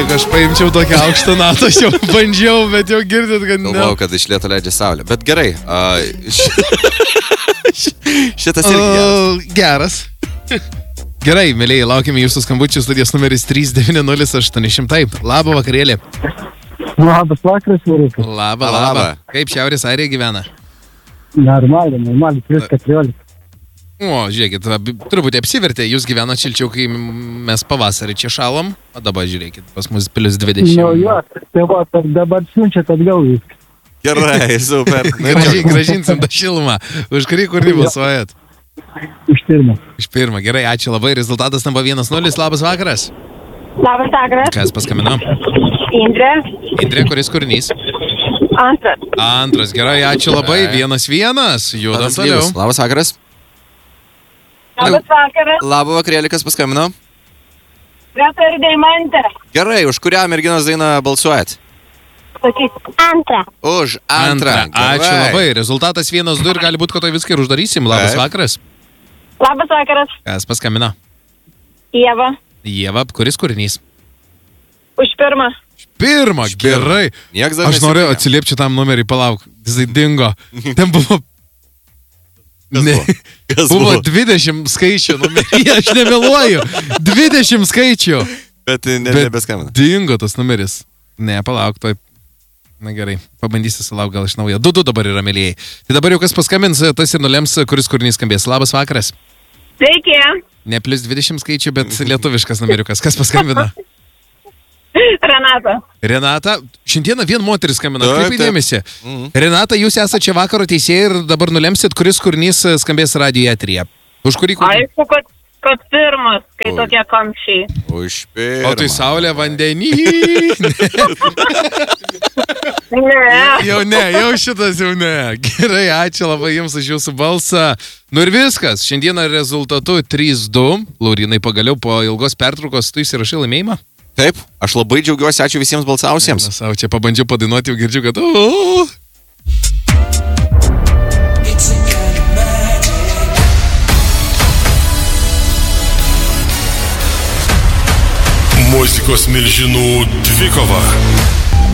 jeigu aš paimčiau tokią aukštą natą, aš jau bandžiau, bet jau girdit, kad ne. Galvojau, kad iš lėto leidžia saulė. Bet gerai. Šitas irgi geras. Gerai, mėlyje, laukime jūsų skambučių studijos numeris 390 800. Labą vakarėlį. Labas vakaras, vyrukas. Labą. Kaip Šiaurės Airija gyvena? Normaliai, 3-14. O, žiūrėkit, turbūt apsivertė, jūs gyveno šilčiau, kai mes pavasarį čia šalom, o dabar žiūrėkit, pas mus plus 20. Nu jo, tai va, dabar siunčiat atgal viską. Gerai, super. Gražinsim tą šilumą. Už kurį kūrinį balsuojat? Iš pirmo. Gerai, ačiū labai. Rezultatas tampa 1-0. Labas vakaras. Labas vakaras. Kas paskambino? Indrė, kuris kūrinys? Antras. Gerai, ačiū labai. 1-1. Judam toliau. Labas vakaras. Labas vakaras. Labą vakarėlį, kas paskambino? Greta ir Deimantė. Gerai, už kurią merginos dainą balsuojat? Antrą. Už antrą. Ačiū labai. Rezultatas 1-2 ir gali būti, kad to viską ir uždarysim. Labas vakaras. Labas vakaras. Kas paskambino? Ieva, kuris kūrinys? už pirmą. Pirmą, gerai. Aš noriu atsiliepti tam numerį, palauk. Jisai dingo. Ten buvo... Buvo 20 skaičių numerį, aš nemeluoju. 20 skaičių. Bet nebeskambina. Dingo tas numeris. Ne, palauk, toj... Na gerai, pabandysi sulauk gal iš naujo. 2-2 dabar yra, mėlyjei. Tai dabar jau kas paskambins, tas ir nulems, kuris kūrinys skambės. Labas vakaras. Sveiki. Ne plus 20 skaičių, bet lietuviškas numeriukas. Kas paskambina? Renata. Šiandieną vien moteris skambina. Kaip įdėmėsi. Renata, jūs esate čia vakaro teisėjai ir dabar nulemsit, kuris kūrinys skambės radijo eteryje. Už kurį kūrinį? Aišku, kad pirmas, kai tokie kamščiai. Už pirmą. O tai saulė vandenį. Jau šitas jau ne. Gerai, ačiū labai jums už jūsų balsą. Nu ir viskas. Šiandieną rezultatu 3-2. Laurinai, pagaliau po ilgos pertraukos tu įsirašai laimėjimą? Taip, aš labai džiaugiuosi, ačiū visiems balsavusiems. Savo čia pabandžiau padainuoti, jau girdžiu, kad... Muzikos milžinų dvikova.